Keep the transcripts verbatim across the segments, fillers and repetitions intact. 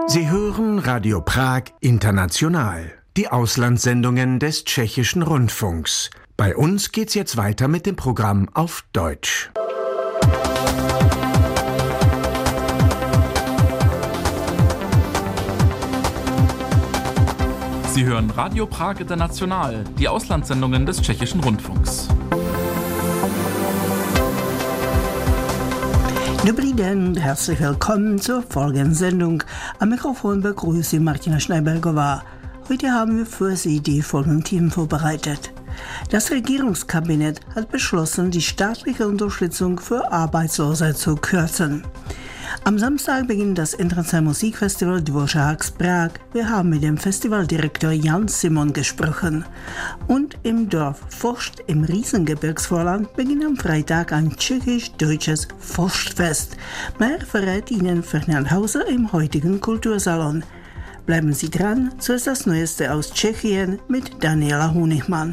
Sie hören Radio Prag International, die Auslandssendungen des Tschechischen Rundfunks. Bei uns geht's jetzt weiter mit dem Programm auf Deutsch. Sie hören Radio Prag International, die Auslandssendungen des Tschechischen Rundfunks. Dobrý den, herzlich willkommen zur folgenden Sendung. Am Mikrofon begrüßt Sie Martina Schneibergová. Heute haben wir für Sie die folgenden Themen vorbereitet. Das Regierungskabinett hat beschlossen, die staatliche Unterstützung für Arbeitslose zu kürzen. Am Samstag beginnt das internationale Musikfestival Dvořák Prag. Wir haben mit dem Festivaldirektor Jan Simon gesprochen. Und im Dorf Forst im Riesengebirgsvorland beginnt am Freitag ein tschechisch-deutsches Forstfest. Mehr verrät Ihnen Ferdinand Hauser im heutigen Kultursalon. Bleiben Sie dran, zuerst das Neueste aus Tschechien mit Daniela Honigmann.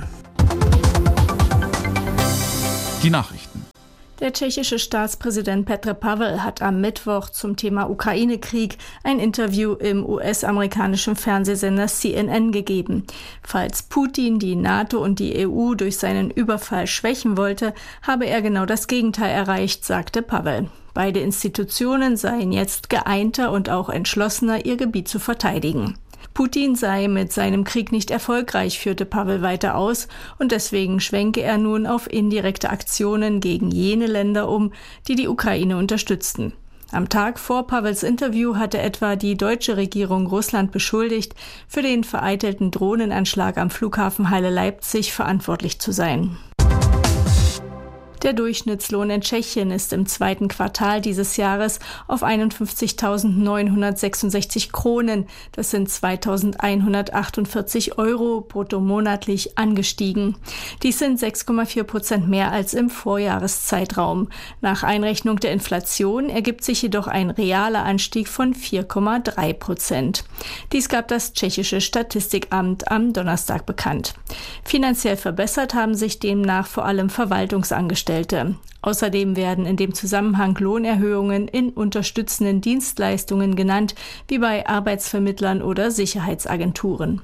Die Nachrichten. Der tschechische Staatspräsident Petr Pavel hat am Mittwoch zum Thema Ukraine-Krieg ein Interview im U S-amerikanischen Fernsehsender C N N gegeben. Falls Putin die NATO und die E U durch seinen Überfall schwächen wollte, habe er genau das Gegenteil erreicht, sagte Pavel. Beide Institutionen seien jetzt geeinter und auch entschlossener, ihr Gebiet zu verteidigen. Putin sei mit seinem Krieg nicht erfolgreich, führte Pavel weiter aus, und deswegen schwenke er nun auf indirekte Aktionen gegen jene Länder um, die die Ukraine unterstützten. Am Tag vor Pavels Interview hatte etwa die deutsche Regierung Russland beschuldigt, für den vereitelten Drohnenanschlag am Flughafen Halle-Leipzig verantwortlich zu sein. Der Durchschnittslohn in Tschechien ist im zweiten Quartal dieses Jahres auf einundfünfzigtausendneunhundertsechsundsechzig Kronen, das sind zweitausendeinhundertachtundvierzig Euro brutto monatlich, angestiegen. Dies sind sechs Komma vier Prozent mehr als im Vorjahreszeitraum. Nach Einrechnung der Inflation ergibt sich jedoch ein realer Anstieg von vier Komma drei Prozent. Dies gab das tschechische Statistikamt am Donnerstag bekannt. Finanziell verbessert haben sich demnach vor allem Verwaltungsangestellte. Außerdem werden in dem Zusammenhang Lohnerhöhungen in unterstützenden Dienstleistungen genannt, wie bei Arbeitsvermittlern oder Sicherheitsagenturen.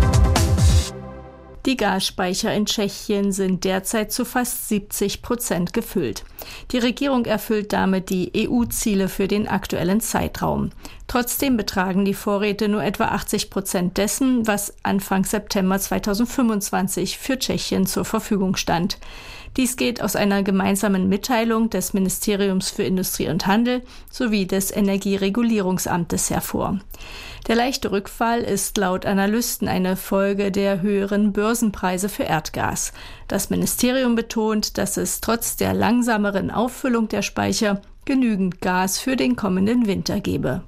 Die Gasspeicher in Tschechien sind derzeit zu fast siebzig Prozent gefüllt. Die Regierung erfüllt damit die E U-Ziele für den aktuellen Zeitraum. Trotzdem betragen die Vorräte nur etwa achtzig Prozent dessen, was Anfang September zweitausendfünfundzwanzig für Tschechien zur Verfügung stand. Dies geht aus einer gemeinsamen Mitteilung des Ministeriums für Industrie und Handel sowie des Energieregulierungsamtes hervor. Der leichte Rückfall ist laut Analysten eine Folge der höheren Börsenpreise für Erdgas. Das Ministerium betont, dass es trotz der langsameren Auffüllung der Speicher genügend Gas für den kommenden Winter gebe.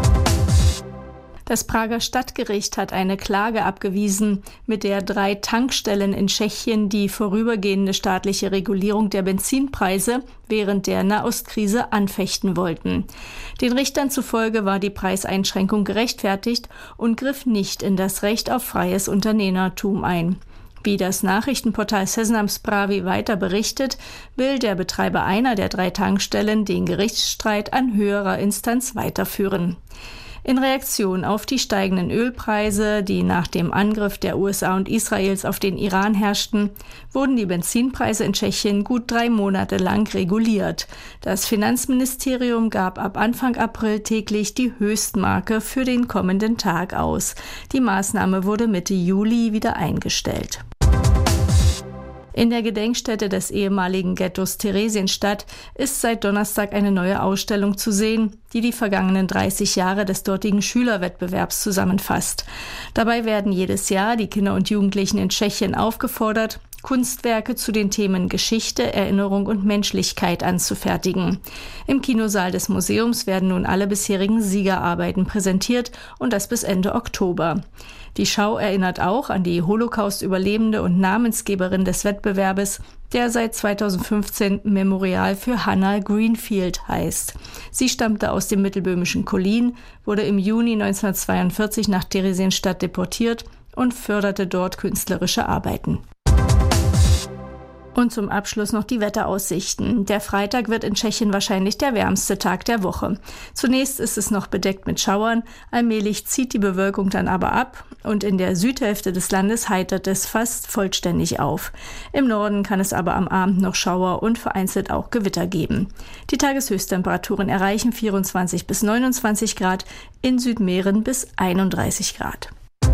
Das Prager Stadtgericht hat eine Klage abgewiesen, mit der drei Tankstellen in Tschechien die vorübergehende staatliche Regulierung der Benzinpreise während der Nahostkrise anfechten wollten. Den Richtern zufolge war die Preiseinschränkung gerechtfertigt und griff nicht in das Recht auf freies Unternehmertum ein. Wie das Nachrichtenportal Seznam Zprávy weiter berichtet, will der Betreiber einer der drei Tankstellen den Gerichtsstreit an höherer Instanz weiterführen. In Reaktion auf die steigenden Ölpreise, die nach dem Angriff der U S A und Israels auf den Iran herrschten, wurden die Benzinpreise in Tschechien gut drei Monate lang reguliert. Das Finanzministerium gab ab Anfang April täglich die Höchstmarke für den kommenden Tag aus. Die Maßnahme wurde Mitte Juli wieder eingestellt. In der Gedenkstätte des ehemaligen Ghettos Theresienstadt ist seit Donnerstag eine neue Ausstellung zu sehen, die die vergangenen dreißig Jahre des dortigen Schülerwettbewerbs zusammenfasst. Dabei werden jedes Jahr die Kinder und Jugendlichen in Tschechien aufgefordert, Kunstwerke zu den Themen Geschichte, Erinnerung und Menschlichkeit anzufertigen. Im Kinosaal des Museums werden nun alle bisherigen Siegerarbeiten präsentiert und das bis Ende Oktober. Die Schau erinnert auch an die Holocaust-Überlebende und Namensgeberin des Wettbewerbes, der seit zweitausendfünfzehn Memorial für Hannah Greenfield heißt. Sie stammte aus dem mittelböhmischen Kolin, wurde im Juni neunzehnhundertzweiundvierzig nach Theresienstadt deportiert und förderte dort künstlerische Arbeiten. Und zum Abschluss noch die Wetteraussichten. Der Freitag wird in Tschechien wahrscheinlich der wärmste Tag der Woche. Zunächst ist es noch bedeckt mit Schauern, allmählich zieht die Bewölkung dann aber ab und in der Südhälfte des Landes heitert es fast vollständig auf. Im Norden kann es aber am Abend noch Schauer und vereinzelt auch Gewitter geben. Die Tageshöchsttemperaturen erreichen vierundzwanzig bis neunundzwanzig Grad, in Südmähren bis einunddreißig Grad.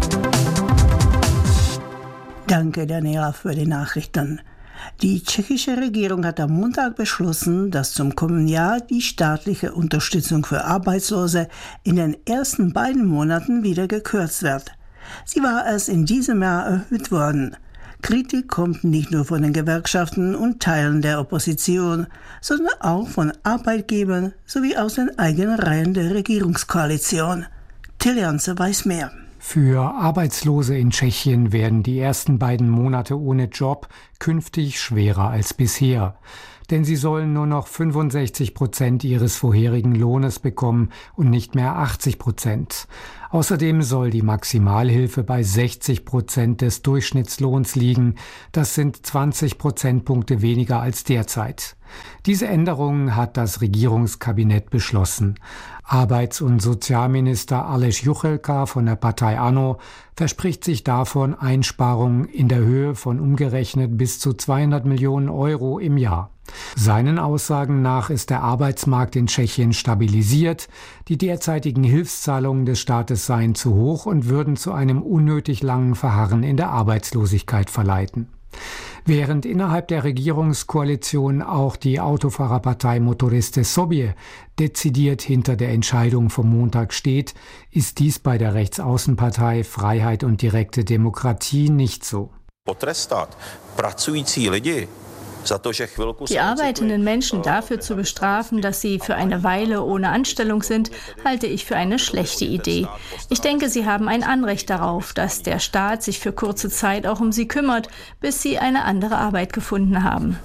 Danke, Daniela, für die Nachrichten. Die tschechische Regierung hat am Montag beschlossen, dass zum kommenden Jahr die staatliche Unterstützung für Arbeitslose in den ersten beiden Monaten wieder gekürzt wird. Sie war erst in diesem Jahr erhöht worden. Kritik kommt nicht nur von den Gewerkschaften und Teilen der Opposition, sondern auch von Arbeitgebern sowie aus den eigenen Reihen der Regierungskoalition. Till Janse weiß mehr. Für Arbeitslose in Tschechien werden die ersten beiden Monate ohne Job künftig schwerer als bisher. Denn sie sollen nur noch fünfundsechzig Prozent ihres vorherigen Lohnes bekommen und nicht mehr achtzig Prozent. Außerdem soll die Maximalhilfe bei sechzig Prozent des Durchschnittslohns liegen. Das sind zwanzig Prozentpunkte weniger als derzeit. Diese Änderungen hat das Regierungskabinett beschlossen. Arbeits- und Sozialminister Aleš Juchelka von der Partei ANO verspricht sich davon Einsparungen in der Höhe von umgerechnet bis zu zweihundert Millionen Euro im Jahr. Seinen Aussagen nach ist der Arbeitsmarkt in Tschechien stabilisiert, die derzeitigen Hilfszahlungen des Staates seien zu hoch und würden zu einem unnötig langen Verharren in der Arbeitslosigkeit verleiten. Während innerhalb der Regierungskoalition auch die Autofahrerpartei Motoriste Sobě dezidiert hinter der Entscheidung vom Montag steht, ist dies bei der Rechtsaußenpartei Freiheit und direkte Demokratie nicht so. Potrestat pracující lidi. Die arbeitenden Menschen dafür zu bestrafen, dass sie für eine Weile ohne Anstellung sind, halte ich für eine schlechte Idee. Ich denke, sie haben ein Anrecht darauf, dass der Staat sich für kurze Zeit auch um sie kümmert, bis sie eine andere Arbeit gefunden haben.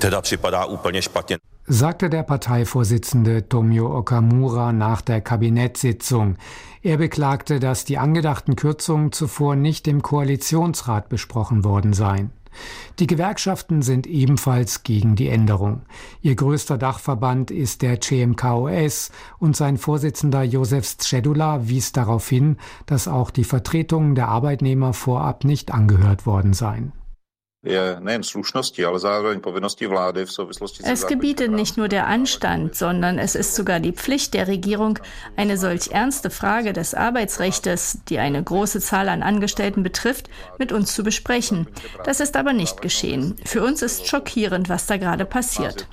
Sagte der Parteivorsitzende Tomio Okamura nach der Kabinettssitzung. Er beklagte, dass die angedachten Kürzungen zuvor nicht im Koalitionsrat besprochen worden seien. Die Gewerkschaften sind ebenfalls gegen die Änderung. Ihr größter Dachverband ist der C M K O S und sein Vorsitzender Josef Středula wies darauf hin, dass auch die Vertretungen der Arbeitnehmer vorab nicht angehört worden seien. Es gebietet nicht nur der Anstand, sondern es ist sogar die Pflicht der Regierung, eine solch ernste Frage des Arbeitsrechts, die eine große Zahl an Angestellten betrifft, mit uns zu besprechen. Das ist aber nicht geschehen. Für uns ist schockierend, was da gerade passiert.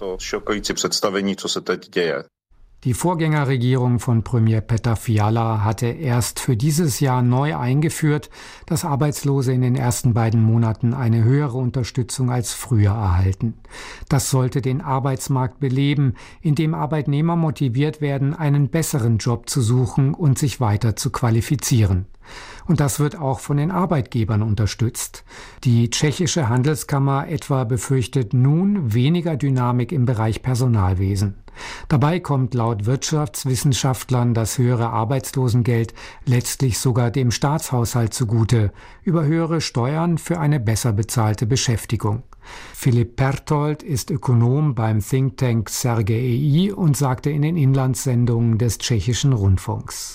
Die Vorgängerregierung von Premier Petr Fiala hatte erst für dieses Jahr neu eingeführt, dass Arbeitslose in den ersten beiden Monaten eine höhere Unterstützung als früher erhalten. Das sollte den Arbeitsmarkt beleben, indem Arbeitnehmer motiviert werden, einen besseren Job zu suchen und sich weiter zu qualifizieren. Und das wird auch von den Arbeitgebern unterstützt. Die tschechische Handelskammer etwa befürchtet nun weniger Dynamik im Bereich Personalwesen. Dabei kommt laut Wirtschaftswissenschaftlern das höhere Arbeitslosengeld letztlich sogar dem Staatshaushalt zugute, über höhere Steuern für eine besser bezahlte Beschäftigung. Filip Pertold ist Ökonom beim Think Tank Serge E I und sagte in den Inlandssendungen des tschechischen Rundfunks: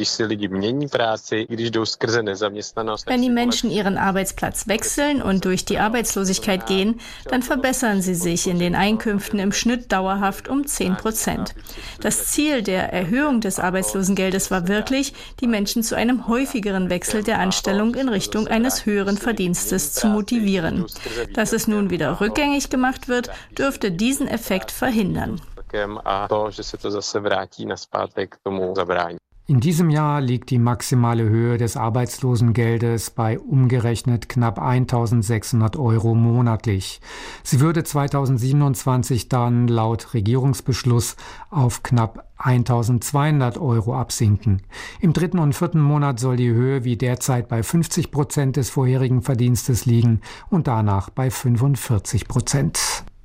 Wenn die Menschen ihren Arbeitsplatz wechseln und durch die Arbeitslosigkeit gehen, dann verbessern sie sich in den Einkünften im Schnitt dauerhaft um zehn Prozent. Das Ziel der Erhöhung des Arbeitslosengeldes war wirklich, die Menschen zu einem häufigeren Wechsel der Anstellung in Richtung eines höheren Verdienstes zu motivieren. Dass es nun wieder rückgängig gemacht wird, dürfte diesen Effekt verhindern. In diesem Jahr liegt die maximale Höhe des Arbeitslosengeldes bei umgerechnet knapp eintausendsechshundert Euro monatlich. Sie würde zweitausendsiebenundzwanzig dann laut Regierungsbeschluss auf knapp eintausendzweihundert Euro absinken. Im dritten und vierten Monat soll die Höhe wie derzeit bei fünfzig Prozent des vorherigen Verdienstes liegen und danach bei fünfundvierzig Prozent.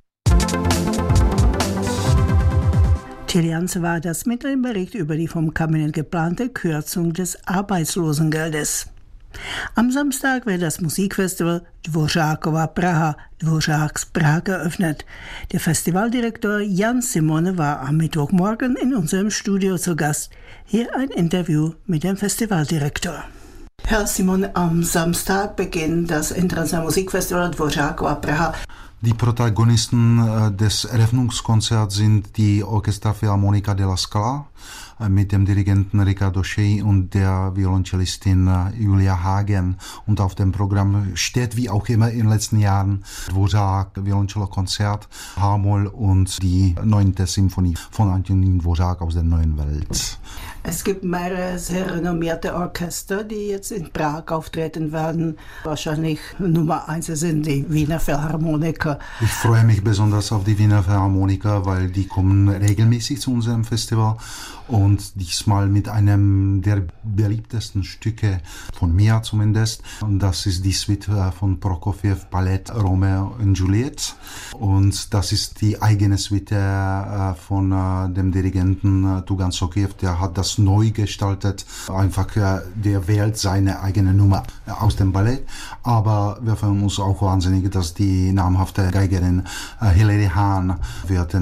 Till Janse war das mit einem Bericht über die vom Kabinett geplante Kürzung des Arbeitslosengeldes. Am Samstag wird das Musikfestival Dvořákova Praha, Dvořáks Prag, eröffnet. Der Festivaldirektor Jan Simone war am Mittwochmorgen in unserem Studio zu Gast. Hier ein Interview mit dem Festivaldirektor. Herr Simone, am Samstag beginnt das Internationale Musikfestival Dvořákova Praha. Die Protagonisten des Eröffnungskonzerts sind die Orchesterphilharmonika de la Scala mit dem Dirigenten Riccardo Schey und der Violoncellistin Julia Hagen. Und auf dem Programm steht, wie auch immer in den letzten Jahren, Dvořák Violoncello-Konzert, H-Moll und die neunte Symphonie von Antonín Dvořák aus der Neuen Welt. Es gibt mehrere sehr renommierte Orchester, die jetzt in Prag auftreten werden. Wahrscheinlich Nummer eins sind die Wiener Philharmoniker. Ich freue mich besonders auf die Wiener Philharmoniker, weil die kommen regelmäßig zu unserem Festival und diesmal mit einem der beliebtesten Stücke von mir zumindest. Und das ist die Suite von Prokofjew, Ballett Romeo und Juliet. Und das ist die eigene Suite von dem Dirigenten Tugan Sokiev, der hat das neu gestaltet. Einfach, der wählt seine eigene Nummer aus dem Ballett. Aber wir freuen uns auch wahnsinnig, dass die namhafte Geigerin Hilary Hahn wird